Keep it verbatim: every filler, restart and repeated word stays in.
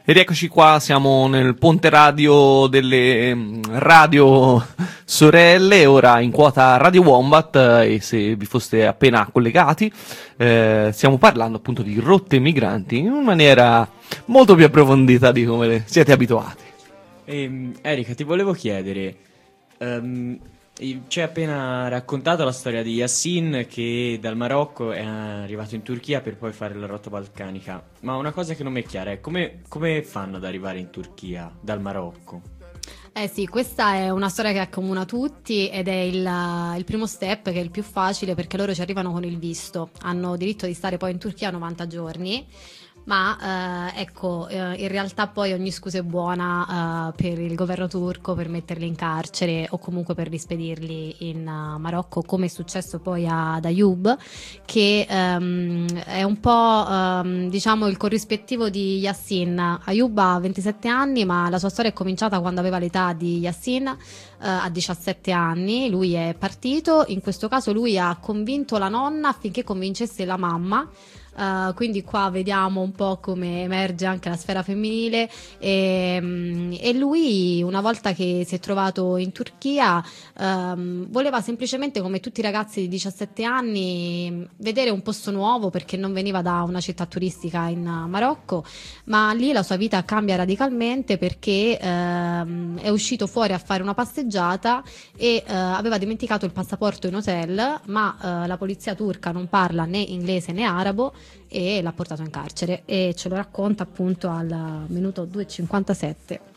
E rieccoci qua, siamo nel ponte radio delle mm, radio sorelle, ora in quota Radio Wombat, eh, e se vi foste appena collegati, eh, stiamo parlando appunto di rotte migranti in maniera molto più approfondita di come siete abituati. Ehm, Erika, ti volevo chiedere, ehm, i- ci hai appena raccontato la storia di Yassin che dal Marocco è arrivato in Turchia per poi fare la rotta balcanica, ma una cosa che non mi è chiara è come, come fanno ad arrivare in Turchia dal Marocco? Eh sì, questa è una storia che accomuna tutti ed è il, il primo step, che è il più facile, perché loro ci arrivano con il visto, hanno diritto di stare poi in Turchia novanta giorni. Ma eh, ecco, eh, in realtà poi ogni scusa è buona eh, per il governo turco per metterli in carcere o comunque per rispedirli in uh, Marocco, come è successo poi ad Ayoub, che ehm, è un po' ehm, diciamo il corrispettivo di Yassin. Ayoub ha ventisette anni, ma la sua storia è cominciata quando aveva l'età di Yassin, eh, a diciassette anni. Lui è partito, in questo caso lui ha convinto la nonna affinché convincesse la mamma. Uh, quindi qua vediamo un po' come emerge anche la sfera femminile e, mm, e lui, una volta che si è trovato in Turchia, um, voleva semplicemente, come tutti i ragazzi di diciassette anni, vedere un posto nuovo, perché non veniva da una città turistica in uh, Marocco, ma lì la sua vita cambia radicalmente perché um, è uscito fuori a fare una passeggiata e uh, aveva dimenticato il passaporto in hotel, ma uh, la polizia turca non parla né inglese né arabo e l'ha portato in carcere, e ce lo racconta appunto al minuto due e cinquantasette.